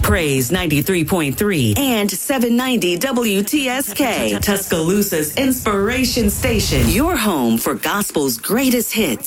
Praise 93.3 and 790 WTSK, Tuscaloosa's inspiration station. Your home for gospel's greatest hits.